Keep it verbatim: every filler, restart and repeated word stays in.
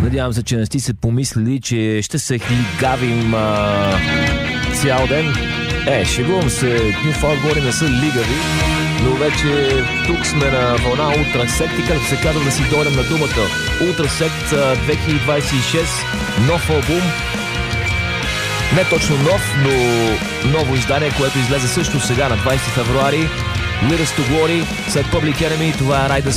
Надявам се, че не сте се помислили, че ще се хлигавим а, цял ден. Е, шегувам се, New Found Glory не са лигави, но вече тук сме на вълна Ultrasect и както се казва да си дойдем на думата. Ultrasect две хиляди двадесет и шест, нов албум. Не точно нов, но ново издание, което излезе също сега на двадесети февруари. Leaders to Glory, след Public Enemy, това е Ride the